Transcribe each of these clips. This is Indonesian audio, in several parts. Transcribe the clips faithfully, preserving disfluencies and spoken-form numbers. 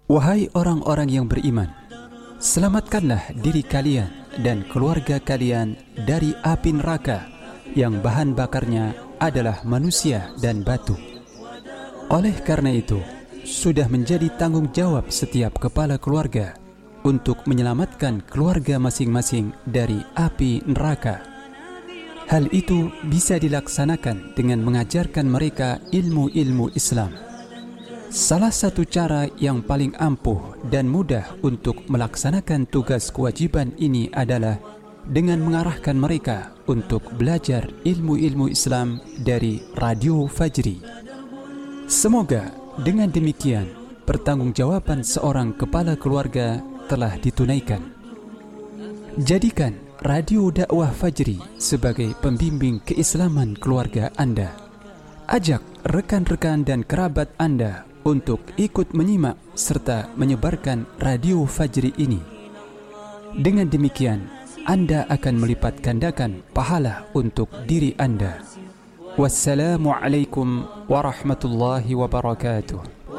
Wahai orang-orang yang beriman, selamatkanlah diri kalian dan keluarga kalian dari api neraka yang bahan bakarnya adalah manusia dan batu. Oleh karena itu, sudah menjadi tanggung jawab setiap kepala keluarga untuk menyelamatkan keluarga masing-masing dari api neraka. Hal itu bisa dilaksanakan dengan mengajarkan mereka ilmu-ilmu Islam. Salah satu cara yang paling ampuh dan mudah untuk melaksanakan tugas kewajiban ini adalah dengan mengarahkan mereka untuk belajar ilmu-ilmu Islam dari Radio Fajri. Semoga dengan demikian pertanggungjawaban seorang kepala keluarga telah ditunaikan. Jadikan Radio Dakwah Fajri sebagai pembimbing keislaman keluarga Anda. Ajak rekan-rekan dan kerabat Anda untuk ikut menyimak serta menyebarkan Radio Fajri ini. Dengan demikian, Anda akan melipat gandakan pahala untuk diri Anda. Wassalamualaikum warahmatullahi wabarakatuh.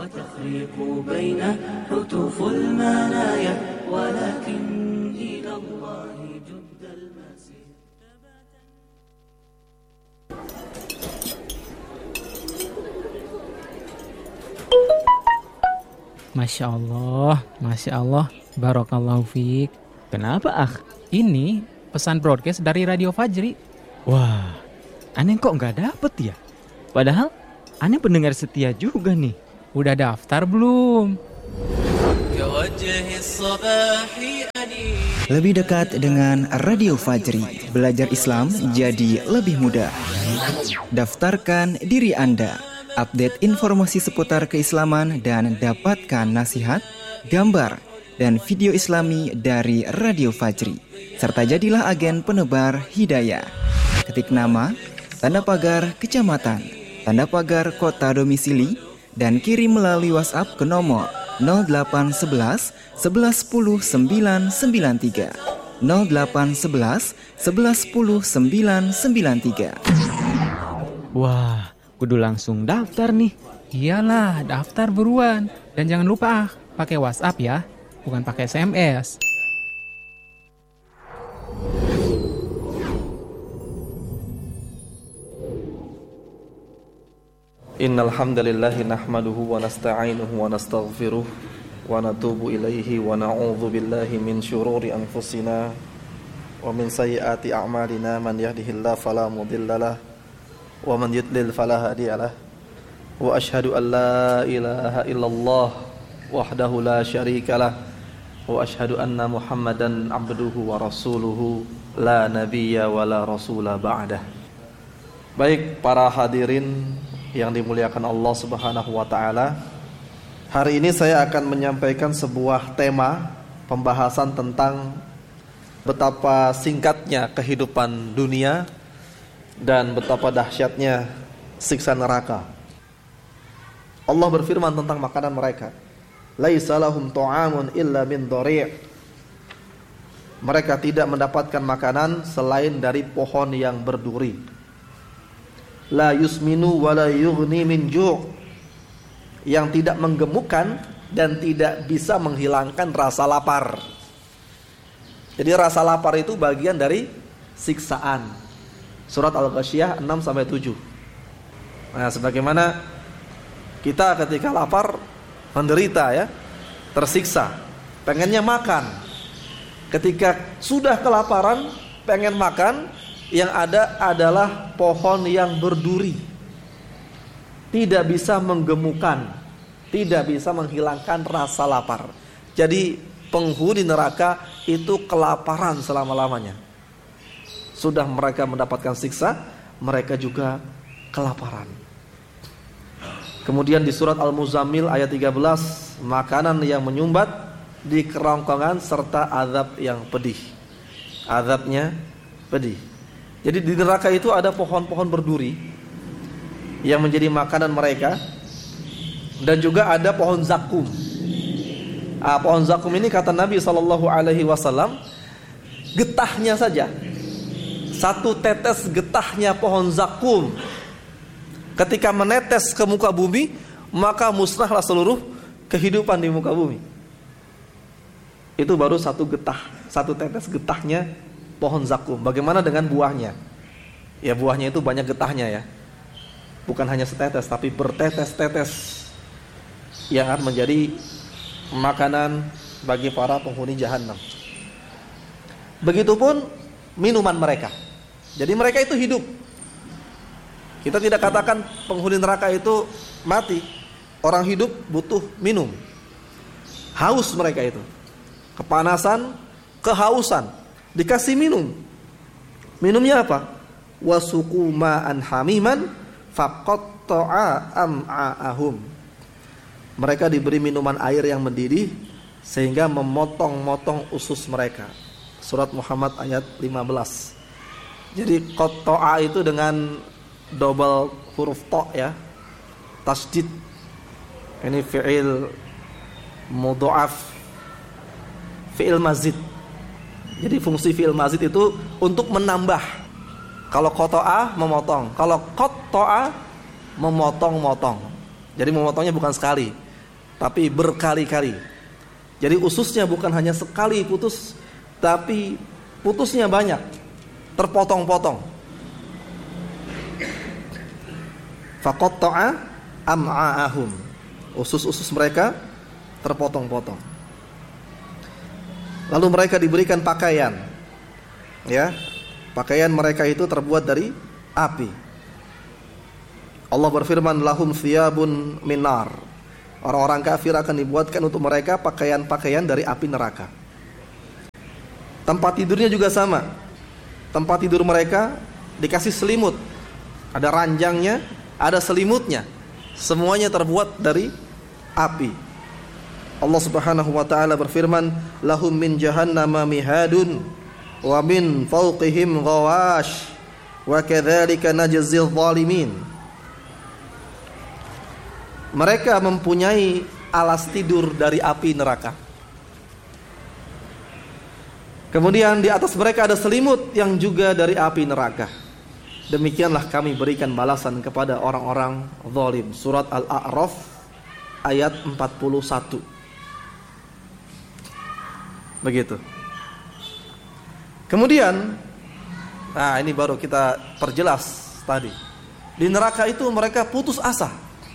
Masya Allah, Masya Allah, Barakallahu fiik. Kenapa, Akh? Ini pesan broadcast dari Radio Fajri. Wah, aneh kok nggak dapet ya? Padahal aneh pendengar setia juga nih. Udah daftar belum? Lebih dekat dengan Radio Fajri, belajar Islam jadi lebih mudah. Daftarkan diri Anda. Update informasi seputar keislaman dan dapatkan nasihat, gambar, dan video islami dari Radio Fajri. Serta jadilah agen penebar hidayah. Ketik nama, tanda pagar kecamatan, tanda pagar kota domisili, dan kirim melalui WhatsApp ke nomor nol delapan sebelas sebelas sepuluh sembilan sembilan tiga nol delapan sebelas sebelas sepuluh sembilan sembilan tiga. Wah, kudu langsung daftar nih. Iyalah, daftar buruan. Dan jangan lupa, ah, pakai WhatsApp ya, bukan pakai S M S. Innal hamdalillahi nahmaduhu wa nasta'inuhu wa nastaghfiruh wa natubu ilaihi wa na'udzu billahi min syururi anfusina wa min sayyiati a'malina man yahdihillahu fala mudhillalah wa man yudlil fala hadiyalah wa asyhadu an la ilaha illallah wahdahu la syarikalah wa asyhadu anna muhammadan abduhu wa rasuluhu la nabiyya wa la rasula ba'dah. Baik para hadirin yang dimuliakan Allah Subhanahu wa taala, hari ini saya akan menyampaikan sebuah tema pembahasan tentang betapa singkatnya kehidupan dunia dan betapa dahsyatnya siksa neraka. Allah berfirman tentang makanan mereka, laisa lahum ta'amun illa min dhari'. Mereka tidak mendapatkan makanan selain dari pohon yang berduri. La yusminu wa la yughni min ju', yang tidak menggemukkan dan tidak bisa menghilangkan rasa lapar. Jadi rasa lapar itu bagian dari siksaan. Surat Al-Ghasyiyah enam sampai tujuh. Nah, sebagaimana kita ketika lapar menderita ya, tersiksa, pengennya makan. Ketika sudah kelaparan, pengen makan, yang ada adalah pohon yang berduri, tidak bisa menggemukkan, tidak bisa menghilangkan rasa lapar. Jadi penghuni neraka itu kelaparan selama-lamanya. Sudah mereka mendapatkan siksa, mereka juga kelaparan. Kemudian di surat Al-Muzammil ayat tiga belas, makanan yang menyumbat di kerongkongan serta azab yang pedih. Azabnya pedih. Jadi di neraka itu ada pohon-pohon berduri yang menjadi makanan mereka, dan juga ada pohon zakum. Ah, pohon zakum ini kata Nabi shallallahu alaihi wasallam, getahnya saja, satu tetes getahnya pohon zakum, ketika menetes ke muka bumi, maka musnahlah seluruh kehidupan di muka bumi. Itu baru satu getah, satu tetes getahnya pohon zakum. Bagaimana dengan buahnya? Ya buahnya itu banyak getahnya ya. Bukan hanya setetes tapi bertetes-tetes yang akan menjadi makanan bagi para penghuni jahanam. Begitupun minuman mereka. Jadi mereka itu hidup. Kita tidak katakan penghuni neraka itu mati. Orang hidup butuh minum. Haus mereka itu. Kepanasan, kehausan, dikasih minum. Minumnya apa? Wasuqu ma'an hamiman faqatta'a am'a'ahum. Mereka diberi minuman air yang mendidih sehingga memotong-motong usus mereka. Surat Muhammad ayat lima belas. Jadi qatta'a itu dengan double huruf ta ya. Tasdid. Ini fi'il mudha'af, fi'il mazid. Jadi fungsi fi'il mazid itu untuk menambah. Kalau qata'a memotong, kalau qatta'a memotong-motong. Jadi memotongnya bukan sekali, tapi berkali-kali. Jadi ususnya bukan hanya sekali putus, tapi putusnya banyak, terpotong-potong. Faqatta'a am'a'ahum. Usus-usus mereka terpotong-potong. Lalu mereka diberikan pakaian. Ya. Pakaian mereka itu terbuat dari api. Allah berfirman, lahum thiyabun minar. Orang-orang kafir akan dibuatkan untuk mereka pakaian-pakaian dari api neraka. Tempat tidurnya juga sama. Tempat tidur mereka dikasih selimut. Ada ranjangnya, ada selimutnya. Semuanya terbuat dari api. Allah Subhanahu wa taala berfirman, lahum min jahannama mihadun wa min fawqihim ghawash wa kadzalika najzil zalimin. Mereka mempunyai alas tidur dari api neraka. Kemudian di atas mereka ada selimut yang juga dari api neraka. Demikianlah kami berikan balasan kepada orang-orang zalim. Surat Al-A'raf ayat empat puluh satu. Begitu. Kemudian, nah ini baru kita perjelas tadi. Di neraka itu mereka putus asa.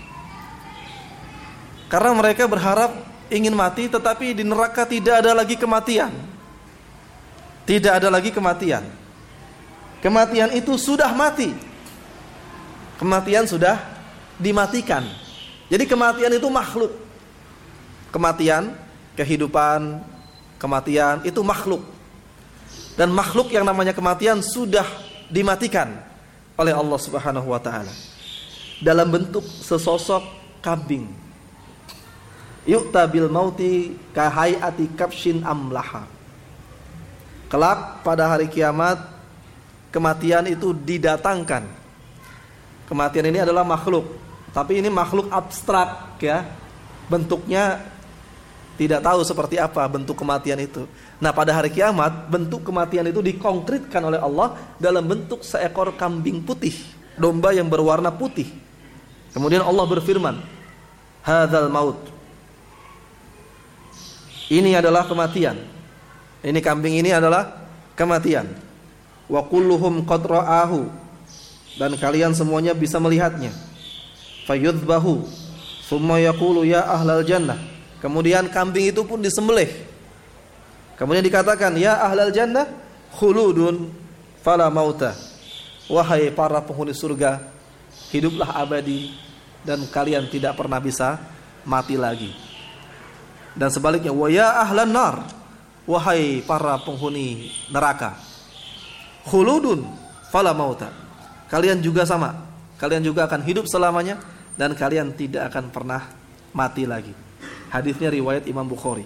Karena mereka berharap ingin mati, tetapi di neraka tidak ada lagi kematian. Tidak ada lagi kematian. Kematian itu sudah mati. Kematian sudah dimatikan. Jadi kematian itu makhluk. Kematian, kehidupan, kematian itu makhluk. Dan makhluk yang namanya kematian sudah dimatikan oleh Allah Subhanahu wa taala dalam bentuk sesosok kambing. Yu'ta bil mauti ka hayati kabshin amlaha. Kelak pada hari kiamat kematian itu didatangkan. Kematian ini adalah makhluk, tapi ini makhluk abstrak ya. Bentuknya tidak tahu seperti apa bentuk kematian itu. Nah pada hari kiamat bentuk kematian itu dikonkretkan oleh Allah dalam bentuk seekor kambing putih, domba yang berwarna putih. Kemudian Allah berfirman, hadzal maut. Ini adalah kematian. Ini kambing ini adalah kematian. Wa kulluhum qad ra'ahu. Dan kalian semuanya bisa melihatnya. Fayudhbahu summa yaqulu ya ahlal jannah. Kemudian kambing itu pun disembelih. Kemudian dikatakan, ya ahlal jannah khuludun fala mauta. Wahai para penghuni surga, hiduplah abadi dan kalian tidak pernah bisa mati lagi. Dan sebaliknya, wa ya ahlan nar, wahai para penghuni neraka, khuludun fala mauta. Kalian juga sama. Kalian juga akan hidup selamanya dan kalian tidak akan pernah mati lagi. Hadisnya riwayat Imam Bukhari.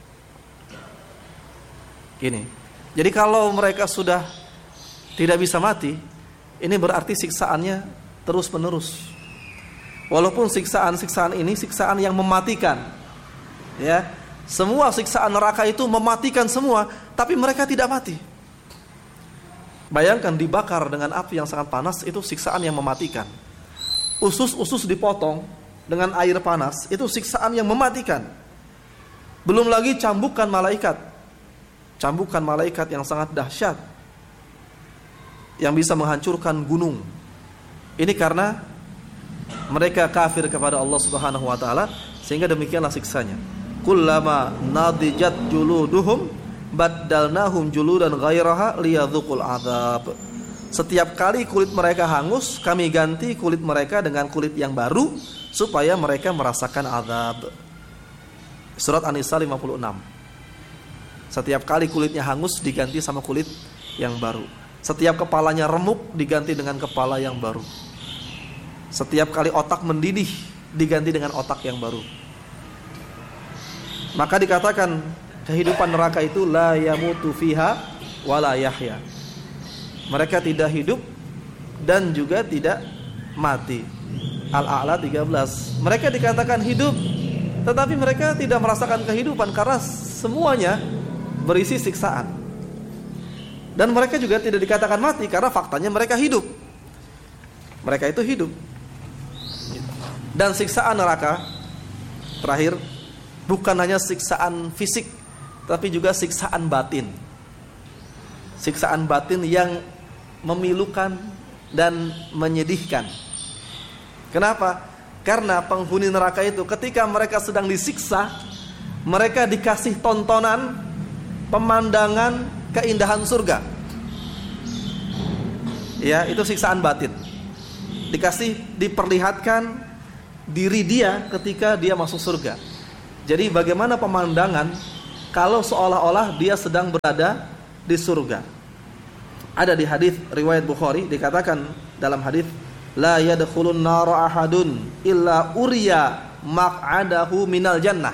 Gini. Jadi kalau mereka sudah tidak bisa mati, ini berarti siksaannya terus menerus. Walaupun siksaan-siksaan ini siksaan yang mematikan. Ya. Semua siksaan neraka itu mematikan semua, tapi mereka tidak mati. Bayangkan dibakar dengan api yang sangat panas, itu siksaan yang mematikan. Usus-usus dipotong, dengan air panas, itu siksaan yang mematikan. Belum lagi cambukan malaikat. Cambukan malaikat yang sangat dahsyat, yang bisa menghancurkan gunung. Ini karena mereka kafir kepada Allah Subhanahu wa taala, sehingga demikianlah siksanya. Kullama nadijat juluduhum baddalnahum juludan ghairaha liyadzuqul adzab. Setiap kali kulit mereka hangus, kami ganti kulit mereka dengan kulit yang baru supaya mereka merasakan azab. Surat An-Nisa lima puluh enam. Setiap kali kulitnya hangus diganti sama kulit yang baru. Setiap kepalanya remuk diganti dengan kepala yang baru. Setiap kali otak mendidih diganti dengan otak yang baru. Maka dikatakan kehidupan neraka itu la yamutu fiha wala yahya. Mereka tidak hidup dan juga tidak mati. Al-A'la tiga belas. Mereka dikatakan hidup, tetapi mereka tidak merasakan kehidupan karena semuanya berisi siksaan. Dan mereka juga tidak dikatakan mati karena faktanya mereka hidup. Mereka itu hidup. Dan siksaan neraka terakhir bukan hanya siksaan fisik, tapi juga siksaan batin. Siksaan batin yang memilukan dan menyedihkan. Kenapa? Karena penghuni neraka itu ketika mereka sedang disiksa, mereka dikasih tontonan, pemandangan, keindahan surga. Ya, itu siksaan batin. Dikasih, diperlihatkan diri dia ketika dia masuk surga. Jadi bagaimana pemandangan kalau seolah-olah dia sedang berada di surga. Ada di hadis riwayat Bukhari dikatakan dalam hadis la yadkhulun nara ahadun illa uriya maq'adahu minal jannah.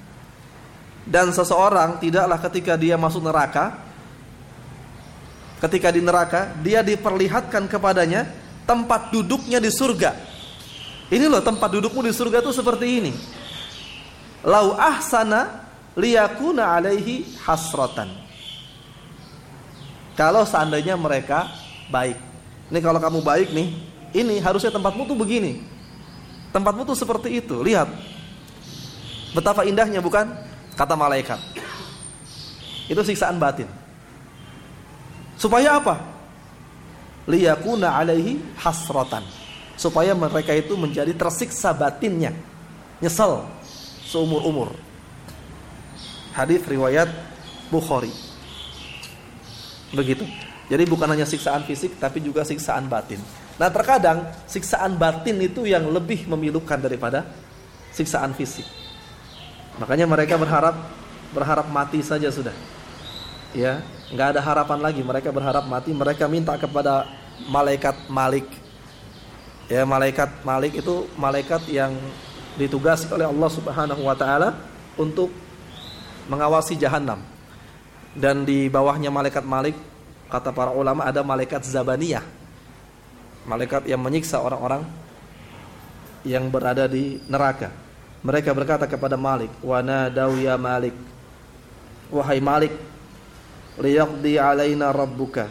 Dan seseorang tidaklah ketika dia masuk neraka, ketika di neraka dia diperlihatkan kepadanya tempat duduknya di surga. Ini loh tempat dudukmu di surga itu seperti ini. Lau ahsana liyakuna alaihi hasratan. Kalau seandainya mereka baik. Ini kalau kamu baik nih, ini harusnya tempatmu tuh begini. Tempatmu tuh seperti itu. Lihat betapa indahnya, bukan? Kata malaikat. Itu siksaan batin. Supaya apa? Liyakuna alaihi hasratan. Supaya mereka itu menjadi tersiksa batinnya, nyesel seumur-umur. Hadis riwayat Bukhari. Begitu. Jadi bukan hanya siksaan fisik, tapi juga siksaan batin. Nah terkadang siksaan batin itu yang lebih memilukan daripada siksaan fisik. Makanya mereka berharap berharap mati saja sudah. Ya, nggak ada harapan lagi. Mereka berharap mati. Mereka minta kepada malaikat Malik. Ya, malaikat Malik itu malaikat yang ditugasi oleh Allah Subhanahu wa taala untuk mengawasi jahanam. Dan di bawahnya malaikat Malik, kata para ulama, ada malaikat Zabaniyah, malaikat yang menyiksa orang-orang yang berada di neraka. Mereka berkata kepada Malik, wa nadaw ya Malik, wahai Malik, liyaqdi alaina rabbuka,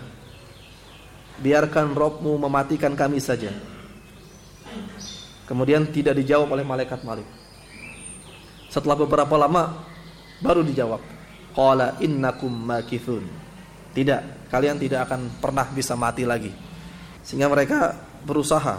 biarkan Rabbmu mematikan kami saja. Kemudian tidak dijawab oleh malaikat Malik. Setelah beberapa lama baru dijawab, qala innakum makithun. Tidak, kalian tidak akan pernah bisa mati lagi. Sehingga mereka berusaha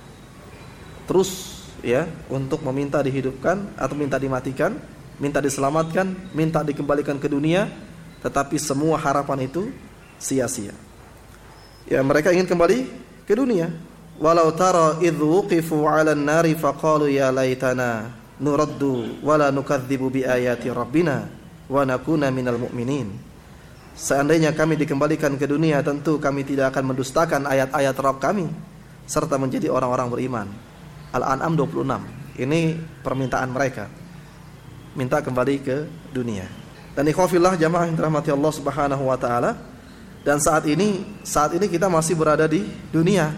terus ya untuk meminta dihidupkan atau minta dimatikan, minta diselamatkan, minta dikembalikan ke dunia, tetapi semua harapan itu sia-sia. Ya, mereka ingin kembali ke dunia. Walau tara idh wuqifu 'alan nari faqalu ya laitana nuraddu wala nukadzibu biayati rabbina wa nakuna minal mu'minin. Seandainya kami dikembalikan ke dunia, tentu kami tidak akan mendustakan ayat-ayat Rabb kami serta menjadi orang-orang beriman. Al-An'am dua puluh enam. Ini permintaan mereka, minta kembali ke dunia. Dan ikhwafillah jamaah yang dirahmati Allah Subhanahu wa taala, dan saat ini saat ini kita masih berada di dunia.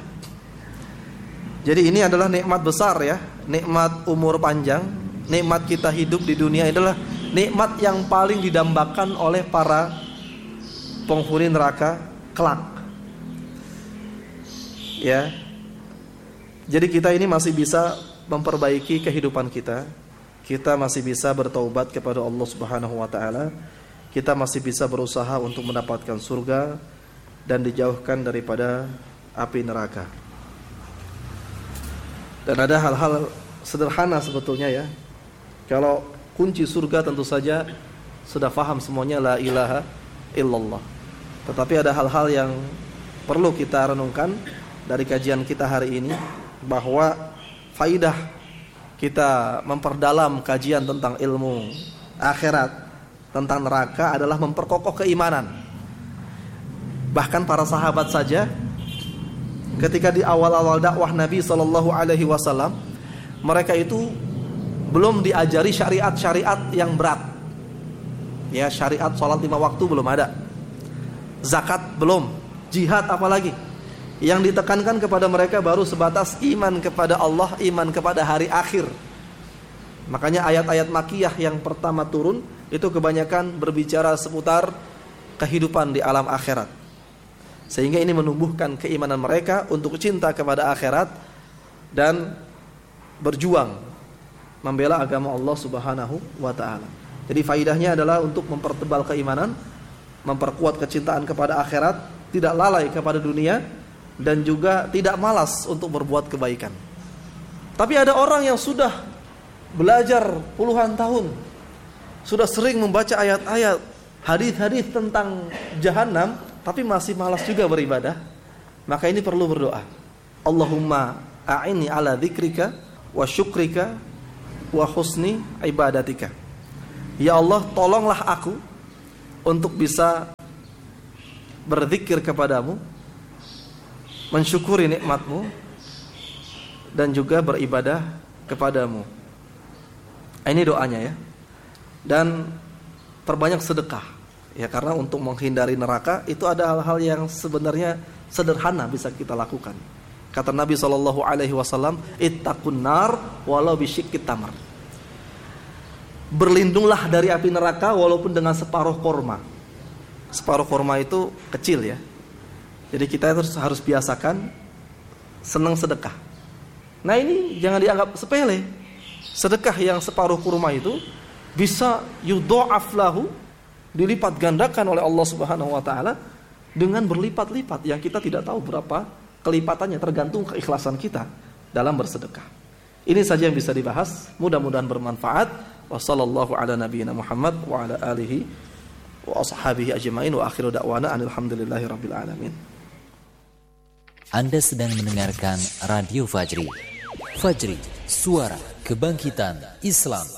Jadi ini adalah nikmat besar ya, nikmat umur panjang, nikmat kita hidup di dunia adalah nikmat yang paling didambakan oleh para penghuni neraka kelak. Ya. Jadi kita ini masih bisa memperbaiki kehidupan kita. Kita masih bisa bertaubat kepada Allah Subhanahu wa taala. Kita masih bisa berusaha untuk mendapatkan surga dan dijauhkan daripada api neraka. Dan ada hal-hal sederhana sebetulnya ya. Kalau kunci surga tentu saja sudah paham semuanya, la ilaha illallah. Tetapi ada hal-hal yang perlu kita renungkan dari kajian kita hari ini, bahwa faidah kita memperdalam kajian tentang ilmu akhirat, tentang neraka adalah memperkokoh keimanan. Bahkan para sahabat saja ketika di awal-awal dakwah Nabi sallallahu alaihi wasallam, mereka itu belum diajari syariat-syariat yang berat. Ya, syariat salat lima waktu belum ada. Zakat belum, jihad apalagi. Yang ditekankan kepada mereka baru sebatas iman kepada Allah, iman kepada hari akhir. Makanya ayat-ayat Makkiyah yang pertama turun itu kebanyakan berbicara seputar kehidupan di alam akhirat. Sehingga ini menumbuhkan keimanan mereka untuk cinta kepada akhirat dan berjuang membela agama Allah Subhanahu wa taala. Jadi faidahnya adalah untuk mempertebal keimanan, memperkuat kecintaan kepada akhirat, tidak lalai kepada dunia, dan juga tidak malas untuk berbuat kebaikan. Tapi ada orang yang sudah belajar puluhan tahun, sudah sering membaca ayat-ayat, hadis-hadis tentang jahanam, tapi masih malas juga beribadah. Maka ini perlu berdoa. Allahumma a'inni ala dzikrika wa syukrika wa husni ibadatika. Ya Allah, tolonglah aku untuk bisa berzikir kepadamu, mensyukuri nikmatmu, dan juga beribadah kepadamu. Ini doanya ya. Dan perbanyak sedekah. Ya, karena untuk menghindari neraka itu ada hal-hal yang sebenarnya sederhana bisa kita lakukan. Kata Nabi shallallahu alaihi wasallam, ittaqun nar walau bisyiqqit tamar. Berlindunglah dari api neraka walaupun dengan separuh korma. Separuh korma itu kecil ya. Jadi kita harus harus biasakan senang sedekah. Nah ini jangan dianggap sepele. Sedekah yang separuh kurma itu bisa yudha'af lahu, dilipat gandakan oleh Allah Subhanahu wa taala dengan berlipat-lipat yang kita tidak tahu berapa kelipatannya, tergantung keikhlasan kita dalam bersedekah. Ini saja yang bisa dibahas, mudah-mudahan bermanfaat. Wassallallahu ala nabiyyina Muhammad wa ala alihi wa ashabihi ajma'in wa akhiru da'wana alhamdulillahi rabbil alamin. Anda sedang mendengarkan Radio Fajri. Fajri, suara kebangkitan Islam.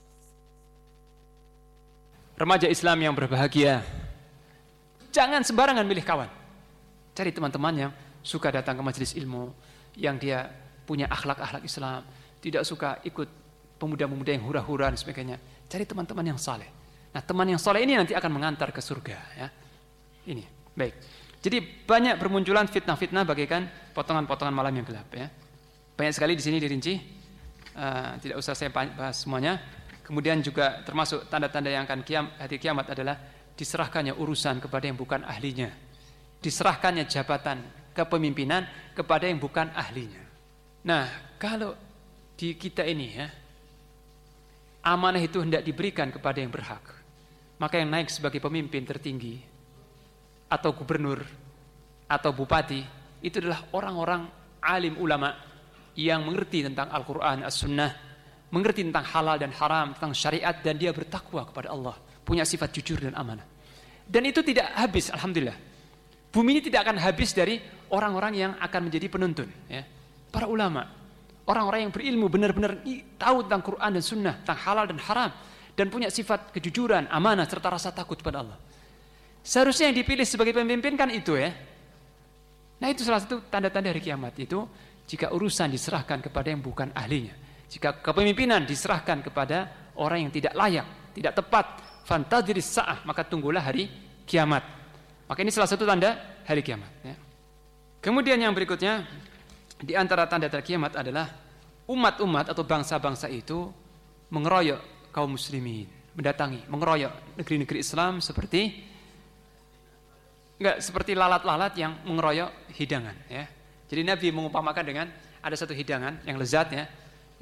Remaja Islam yang berbahagia, jangan sembarangan milih kawan. Cari teman-teman yang suka datang ke majelis ilmu, yang dia punya akhlak-akhlak Islam, tidak suka ikut pemuda-pemuda yang hura-hura dan sebagainya. Cari teman-teman yang saleh. Nah, teman yang saleh ini nanti akan mengantar ke surga ya. Ini, baik. Jadi banyak bermunculan fitnah-fitnah bagaikan potongan-potongan malam yang gelap ya. Banyak sekali di sini dirinci. Uh, tidak usah saya bahas semuanya. Kemudian juga termasuk tanda-tanda yang akan kiam, hari kiamat adalah diserahkannya urusan kepada yang bukan ahlinya. Diserahkannya jabatan kepemimpinan kepada yang bukan ahlinya. Nah, kalau di kita ini ya, amanah itu hendak diberikan kepada yang berhak, maka yang naik sebagai pemimpin tertinggi atau gubernur atau bupati itu adalah orang-orang alim ulama yang mengerti tentang Al-Quran, As-Sunnah, mengerti tentang halal dan haram, tentang syariat, dan dia bertakwa kepada Allah, punya sifat jujur dan amanah. Dan itu tidak habis, alhamdulillah. Bumi ini tidak akan habis dari orang-orang yang akan menjadi penuntun ya. Para ulama, orang-orang yang berilmu, benar-benar tahu tentang Quran dan Sunnah, tentang halal dan haram, dan punya sifat kejujuran, amanah, serta rasa takut kepada Allah. Seharusnya yang dipilih sebagai pemimpin kan itu ya. Nah itu salah satu tanda-tanda hari kiamat, itu jika urusan diserahkan kepada yang bukan ahlinya. Jika kepemimpinan diserahkan kepada orang yang tidak layak, tidak tepat, fantadhiris sa'ah, maka tunggulah hari kiamat. Maka ini salah satu tanda hari kiamat ya. Kemudian yang berikutnya, di antara tanda-tanda kiamat adalah umat-umat atau bangsa-bangsa itu mengeroyok kaum muslimin, mendatangi, mengeroyok negeri-negeri Islam seperti enggak seperti lalat-lalat yang mengeroyok hidangan ya. Jadi Nabi mengumpamakan dengan ada satu hidangan yang lezat ya,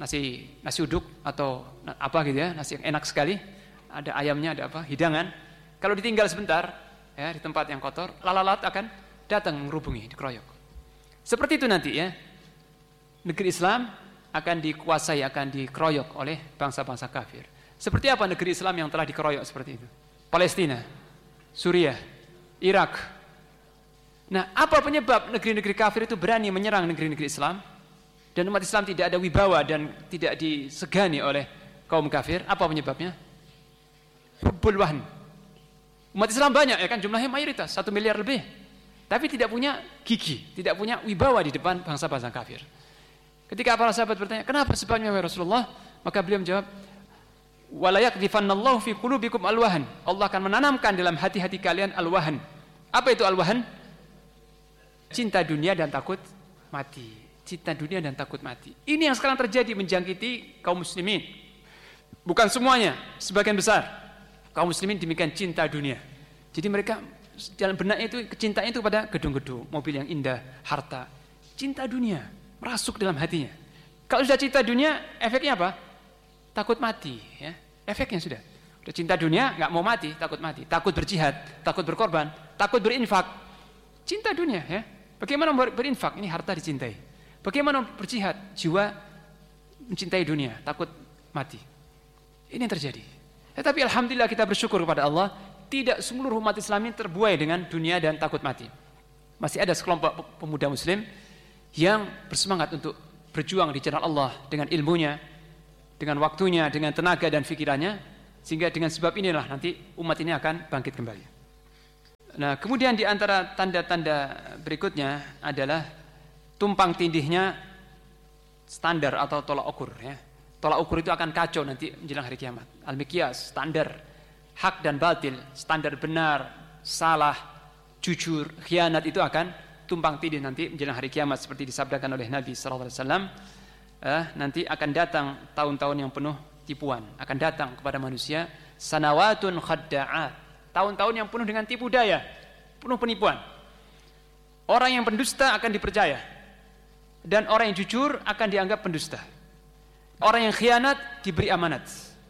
nasi nasi uduk atau apa gitu ya, nasi yang enak sekali, ada ayamnya, ada apa, hidangan. Kalau ditinggal sebentar ya di tempat yang kotor, lalat akan datang menghubungi, dikeroyok. Seperti itu nanti ya. Negeri Islam akan dikuasai, akan dikeroyok oleh bangsa-bangsa kafir. Seperti apa negeri Islam yang telah dikeroyok seperti itu? Palestina, Suriah, Irak. Nah, apa penyebab negeri-negeri kafir itu berani menyerang negeri-negeri Islam? Dan umat Islam tidak ada wibawa dan tidak disegani oleh kaum kafir. Apa penyebabnya? Hubbul wahn. Umat Islam banyak ya kan, jumlahnya mayoritas, satu miliar lebih. Tapi tidak punya gigi, tidak punya wibawa di depan bangsa-bangsa kafir. Ketika para sahabat bertanya, kenapa sebabnya ya Rasulullah? Maka beliau menjawab, wala yakdhifannallahu fi qulubikum alwahan. Allah akan menanamkan dalam hati-hati kalian alwahan. Apa itu alwahan? Cinta dunia dan takut mati. Cinta dunia dan takut mati. Ini yang sekarang terjadi menjangkiti kaum muslimin. Bukan semuanya, sebagian besar kaum muslimin demikian cinta dunia. Jadi mereka dalam benaknya itu kecintaan itu pada gedung-gedung, mobil yang indah, harta. Cinta dunia merasuk dalam hatinya. Kalau sudah cinta dunia, efeknya apa? Takut mati. Ya. Efeknya sudah. Sudah cinta dunia, nggak mau mati, takut mati. Takut berjihad, takut berkorban, takut berinfak. Cinta dunia. Ya. Bagaimana berinfak? Ini harta dicintai. Bagaimana berjihad? Jiwa mencintai dunia, takut mati. Ini yang terjadi. Tetapi alhamdulillah kita bersyukur kepada Allah, tidak seluruh umat Islam ini terbuai dengan dunia dan takut mati. Masih ada sekelompok pemuda muslim yang bersemangat untuk berjuang di jalan Allah dengan ilmunya, dengan waktunya, dengan tenaga dan pikirannya, sehingga dengan sebab inilah nanti umat ini akan bangkit kembali. Nah, kemudian di antara tanda-tanda berikutnya adalah tumpang tindihnya standar atau tolak ukur. Ya. Tolak ukur itu akan kacau nanti menjelang hari kiamat. Al-miqyas, standar hak dan batil, standar benar, salah, jujur, khianat itu akan tumpang tindih nanti menjelang hari kiamat seperti disabdakan oleh Nabi sallallahu alaihi wasallam. Eh, nanti akan datang tahun-tahun yang penuh tipuan, akan datang kepada manusia sanawatun khadda'at, tahun-tahun yang penuh dengan tipu daya, penuh penipuan. Orang yang pendusta akan dipercaya dan orang yang jujur akan dianggap pendusta. Orang yang khianat diberi amanat.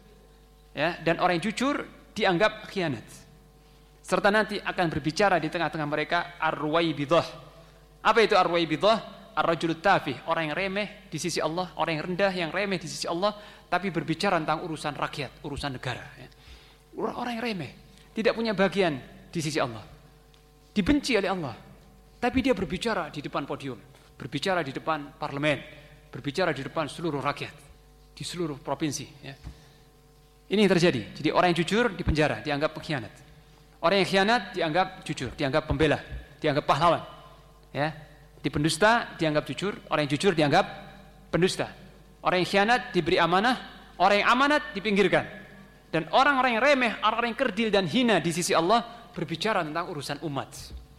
Ya, dan orang yang jujur dianggap khianat. Serta nanti akan berbicara di tengah-tengah mereka ar-ruwaibidah. Apa itu ar-ruwaibidah? Ar-rajulut tafih, orang yang remeh di sisi Allah, orang yang rendah yang remeh di sisi Allah, tapi berbicara tentang urusan rakyat, urusan negara. Ya. Orang yang remeh, tidak punya bagian di sisi Allah, dibenci oleh Allah, tapi dia berbicara di depan podium, berbicara di depan parlemen, berbicara di depan seluruh rakyat, di seluruh provinsi. Ya. Ini yang terjadi. Jadi orang yang jujur dipenjara, dianggap pengkhianat. Orang yang khianat dianggap jujur, dianggap pembela, dianggap pahlawan. Ya, di pendusta dianggap jujur, orang yang jujur dianggap pendusta. Orang yang khianat diberi amanah, orang yang amanat dipinggirkan. Dan orang-orang yang remeh, orang-orang yang kerdil dan hina di sisi Allah berbicara tentang urusan umat.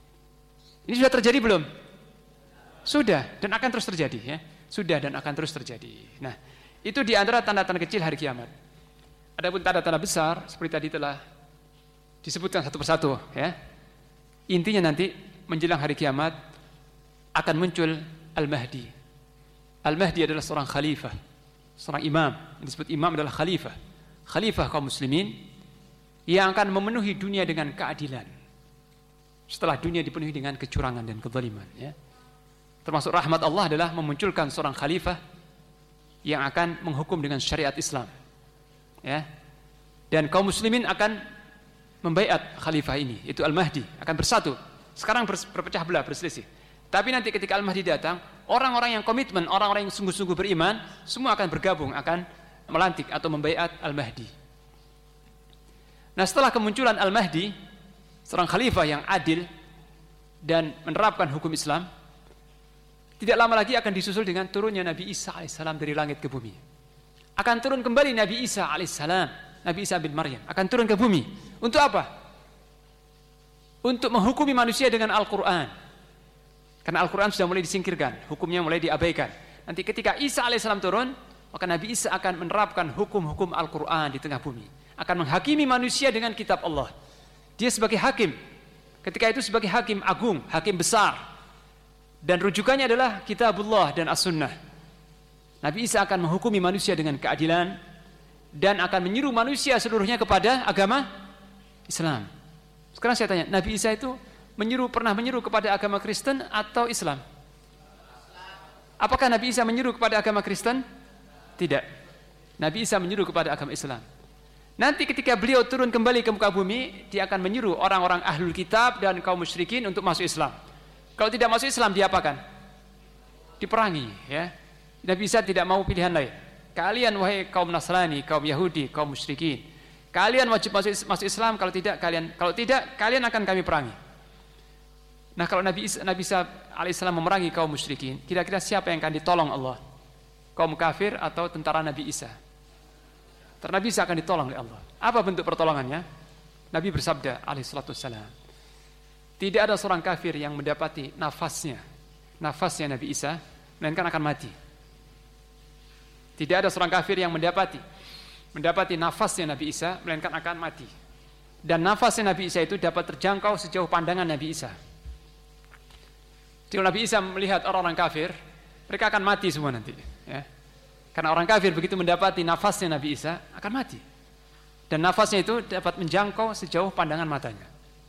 Ini sudah terjadi belum? Sudah dan akan terus terjadi ya. Sudah dan akan terus terjadi. Nah, itu di antara tanda-tanda kecil hari kiamat. Adapun tanda-tanda besar seperti tadi telah disebutkan satu persatu ya. Intinya nanti menjelang hari kiamat akan muncul Al-Mahdi. Al-Mahdi adalah seorang khalifah, seorang imam. Yang disebut imam adalah khalifah. Khalifah kaum muslimin yang akan memenuhi dunia dengan keadilan. Setelah dunia dipenuhi dengan kecurangan dan kezaliman ya. Termasuk rahmat Allah adalah memunculkan seorang khalifah yang akan menghukum dengan syariat Islam. Ya. Dan kaum muslimin akan membaiat khalifah ini, itu Al-Mahdi, akan bersatu. Sekarang berpecah belah, berselisih. Tapi nanti ketika Al-Mahdi datang, orang-orang yang komitmen, orang-orang yang sungguh-sungguh beriman, semua akan bergabung, akan melantik atau membaiat Al-Mahdi. Nah, setelah kemunculan Al-Mahdi, seorang khalifah yang adil dan menerapkan hukum Islam, tidak lama lagi akan disusul dengan turunnya Nabi Isa alaihissalam dari langit ke bumi. Akan turun kembali Nabi Isa alaihissalam, Nabi Isa bin Maryam, akan turun ke bumi. Untuk apa? Untuk menghukumi manusia dengan Al-Quran. Karena Al-Quran sudah mulai disingkirkan, hukumnya mulai diabaikan. Nanti ketika Isa alaihissalam turun, maka Nabi Isa akan menerapkan hukum-hukum Al-Quran di tengah bumi. Akan menghakimi manusia dengan kitab Allah. Dia sebagai hakim. Ketika itu sebagai hakim agung, hakim besar. Dan rujukannya adalah kitabullah dan as-sunnah. Nabi Isa akan menghukumi manusia dengan keadilan dan akan menyeru manusia seluruhnya kepada agama Islam. Sekarang saya tanya, Nabi Isa itu menyeru pernah menyeru kepada agama Kristen atau Islam? Apakah Nabi Isa menyeru kepada agama Kristen? Tidak. Nabi Isa menyeru kepada agama Islam. Nanti ketika beliau turun kembali ke muka bumi, dia akan menyeru orang-orang ahlul kitab dan kaum musyrikin untuk masuk Islam. Kalau tidak masuk Islam, diapakan? Diperangi, ya. Nabi Isa tidak mau pilihan lain. Kalian wahai kaum Nasrani, kaum Yahudi, kaum musyrikin, kalian wajib masuk, masuk Islam. Kalau tidak, kalian kalau tidak kalian akan kami perangi. Nah, kalau Nabi Isa, Nabi Isa alaihissalam memerangi kaum musyrikin, kira-kira siapa yang akan ditolong Allah? Kaum kafir atau tentara Nabi Isa? Tentara Nabi Isa akan ditolong oleh Allah. Apa bentuk pertolongannya? Nabi bersabda alaihissalatu wassalam, tidak ada seorang kafir yang mendapati nafasnya, nafasnya Nabi Isa, melainkan akan mati. Tidak ada seorang kafir yang mendapati mendapati nafasnya Nabi Isa, melainkan akan mati. Dan nafasnya Nabi Isa itu dapat terjangkau sejauh pandangan Nabi Isa. Jika Nabi Isa melihat orang-orang kafir, mereka akan mati semua nanti, ya. Karena orang kafir begitu mendapati nafasnya Nabi Isa akan mati. Dan nafasnya itu dapat menjangkau sejauh pandangan matanya.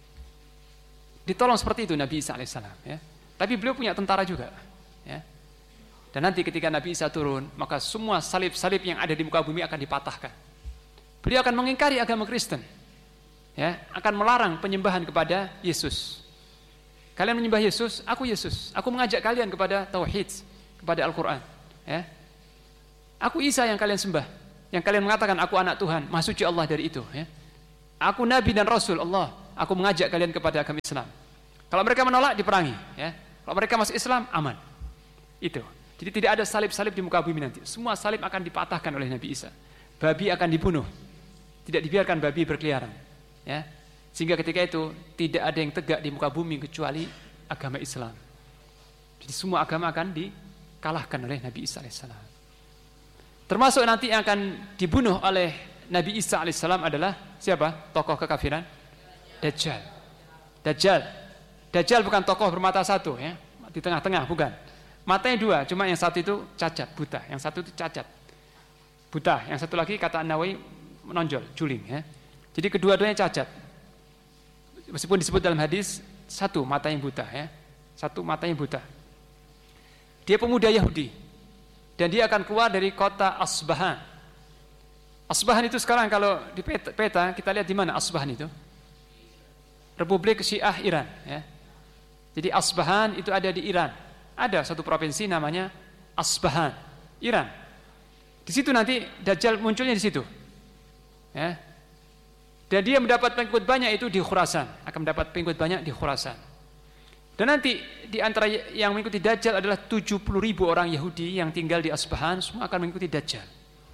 Ditolong seperti itu Nabi Isa alaihissalam, ya. Tapi beliau punya tentara juga, ya. Dan nanti ketika Nabi Isa turun, maka semua salib-salib yang ada di muka bumi akan dipatahkan. Beliau akan mengingkari agama Kristen, ya, akan melarang penyembahan kepada Yesus. Kalian menyembah Yesus, aku Yesus. Aku mengajak kalian kepada tauhid, kepada Al-Quran, ya. Aku Isa yang kalian sembah, yang kalian mengatakan aku anak Tuhan, Maha Suci Allah dari itu, ya. Aku Nabi dan Rasul Allah, aku mengajak kalian kepada agama Islam. Kalau mereka menolak, diperangi, ya. Kalau mereka masuk Islam, aman. Itu. Jadi tidak ada salib-salib di muka bumi nanti. Semua salib akan dipatahkan oleh Nabi Isa. Babi akan dibunuh. Tidak dibiarkan babi berkeliaran, ya. Sehingga ketika itu tidak ada yang tegak di muka bumi kecuali agama Islam. Jadi semua agama akan dikalahkan oleh Nabi Isa alaihissalam. Termasuk nanti yang akan dibunuh oleh Nabi Isa alaihissalam adalah siapa? Tokoh kekafiran? Dajjal. Dajjal. Dajjal bukan tokoh bermata satu, ya. Di tengah-tengah, bukan. Matanya dua, cuma yang satu itu cacat, buta. Yang satu itu cacat, buta. Yang satu lagi kata An-Nawawi menonjol, juling, ya. Jadi kedua-duanya cacat. Meskipun disebut dalam hadis satu mata yang buta, ya. Satu mata yang buta. Dia pemuda Yahudi dan dia akan keluar dari kota Asbahan. Asbahan itu sekarang kalau di peta, peta kita lihat di mana Asbahan itu? Republik Syiah Iran, ya. Jadi Asbahan itu ada di Iran. Ada satu provinsi namanya Asbahan, Iran. Di situ nanti Dajjal munculnya di situ, ya. Dan dia mendapat pengikut banyak itu di Khurasan, akan mendapat pengikut banyak di Khurasan. Dan nanti di antara yang mengikuti Dajjal adalah tujuh puluh ribu orang Yahudi yang tinggal di Asbahan, semua akan mengikuti Dajjal.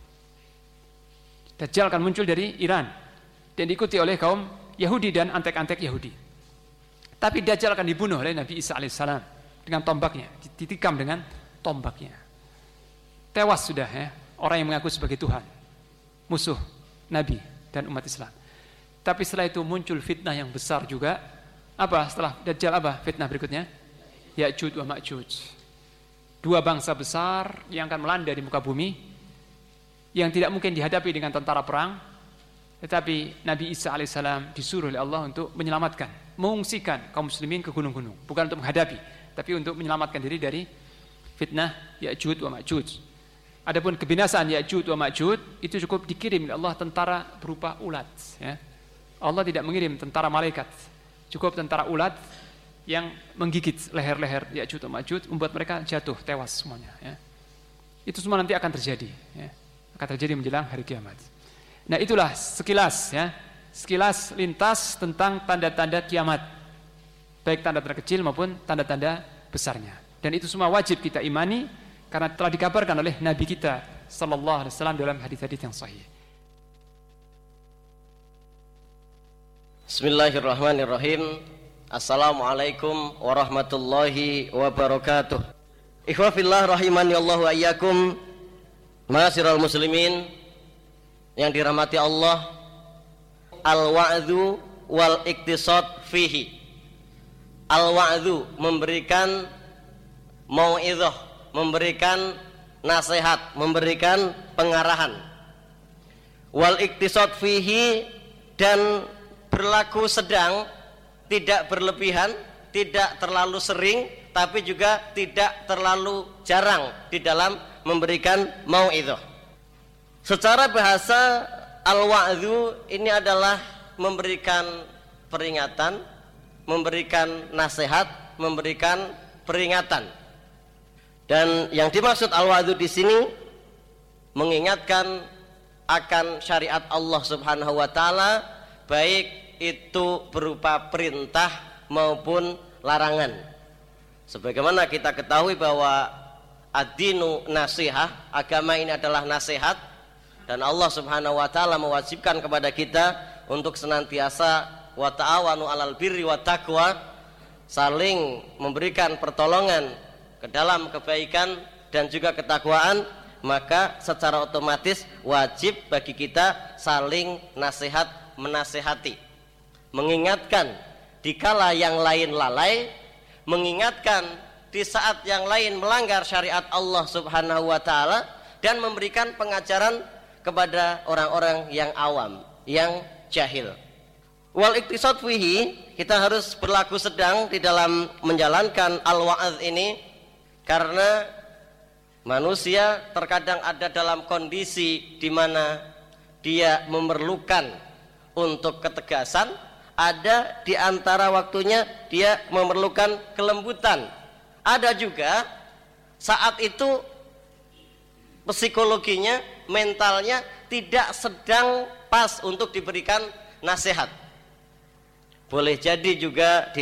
Dajjal akan muncul dari Iran dan diikuti oleh kaum Yahudi dan antek-antek Yahudi. Tapi Dajjal akan dibunuh oleh Nabi Isa alaihissalam dengan tombaknya, ditikam dengan tombaknya. Tewas sudah, ya, orang yang mengaku sebagai Tuhan, musuh Nabi dan umat Islam. Tapi setelah itu muncul fitnah yang besar juga. Apa setelah Dajjal, apa fitnah berikutnya? Ya'juj wa Ma'juj. Dua bangsa besar yang akan melanda di muka bumi, yang tidak mungkin dihadapi dengan tentara perang. Tetapi Nabi Isa alaihissalam disuruh oleh Allah untuk menyelamatkan, mengungsikan kaum muslimin ke gunung-gunung, bukan untuk menghadapi, tapi untuk menyelamatkan diri dari fitnah Ya'juj wa Ma'juj. Adapun kebinasaan Ya'juj wa Ma'juj itu cukup dikirim oleh Allah tentara berupa ulat, ya. Allah tidak mengirim tentara malaikat, cukup tentara ulat yang menggigit leher-leher Ya'juj wa Ma'juj, membuat mereka jatuh tewas semuanya, ya. Itu semua nanti akan terjadi, ya. Akan terjadi menjelang hari kiamat. Nah, itulah sekilas, ya, sekilas lintas tentang tanda-tanda kiamat, baik tanda-tanda kecil maupun tanda-tanda besarnya. Dan itu semua wajib kita imani karena telah dikabarkan oleh Nabi kita sallallahu alaihi wasallam dalam hadis-hadis yang sahih. Bismillahirrahmanirrahim. Assalamualaikum warahmatullahi wabarakatuh. Ikhwah fillah rahimani Allahu ayyakum. Ma'asyiral muslimin yang dirahmati Allah, al-wa'dhu wal iktisad fihi. Al-wa'dhu memberikan mau'izah, memberikan nasihat, memberikan pengarahan. Wal iktisad fihi, dan berlaku sedang, tidak berlebihan, tidak terlalu sering, tapi juga tidak terlalu jarang di dalam memberikan mau'izah. Secara bahasa, al-wa'dhu ini adalah memberikan peringatan, memberikan nasihat, memberikan peringatan. Dan yang dimaksud al-wa'dhu di sini mengingatkan akan syariat Allah Subhanahu wa taala, baik itu berupa perintah maupun larangan. Sebagaimana kita ketahui bahwa ad-dinu nasihah, agama ini adalah nasihat, dan Allah Subhanahu wa taala mewajibkan kepada kita untuk senantiasa wa ta'awanu 'alal birri wat taqwa, saling memberikan pertolongan ke dalam kebaikan dan juga ketakwaan. Maka secara otomatis wajib bagi kita saling nasihat menasihati, mengingatkan dikala yang lain lalai, mengingatkan di saat yang lain melanggar syariat Allah Subhanahu wa taala, dan memberikan pengajaran kepada orang-orang yang awam, yang jahil. Wal iktisad fihi, kita harus berlaku sedang di dalam menjalankan al-wa'adz ini, karena manusia terkadang ada dalam kondisi di mana dia memerlukan untuk ketegasan, ada di antara waktunya dia memerlukan kelembutan. Ada juga saat itu psikologinya, mentalnya tidak sedang pas untuk diberikan nasihat. Boleh jadi juga di